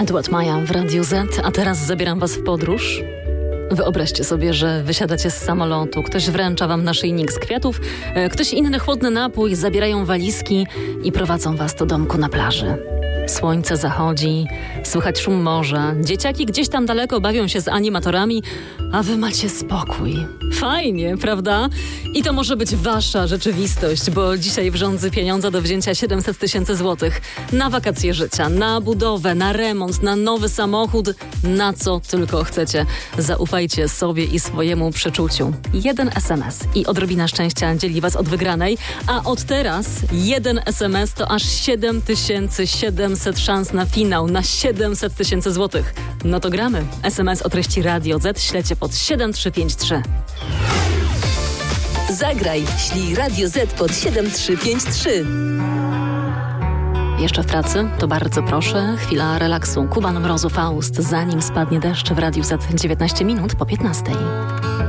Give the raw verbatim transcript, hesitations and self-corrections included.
Edward Maja w Radiu Z, a teraz zabieram was w podróż. Wyobraźcie sobie, że wysiadacie z samolotu, ktoś wręcza wam naszyjnik z kwiatów, ktoś inny chłodny napój, zabierają walizki i prowadzą was do domku na plaży. Słońce zachodzi, słychać szum morza, dzieciaki gdzieś tam daleko bawią się z animatorami, a wy macie spokój. Fajnie, prawda? I to może być wasza rzeczywistość, bo dzisiaj w rządzy pieniądze do wzięcia siedemset tysięcy złotych na wakacje życia, na budowę, na remont, na nowy samochód, na co tylko chcecie. Zaufajcie sobie i swojemu przeczuciu. Jeden es em es i odrobina szczęścia dzieli was od wygranej, a od teraz jeden es em es to aż siedem tysięcy siedemset szans na finał, na siedemset tysięcy złotych. No to gramy. es em es o treści Radio Z ślecie pod siedem trzy pięć trzy. Zagraj, ślij Radio Z pod siedem trzy pięć trzy. Jeszcze w pracy? To bardzo proszę. Chwila relaksu. Kuban Mrozu Faust, zanim spadnie deszcz w Radiu Z dziewiętnaście minut po piętnastej.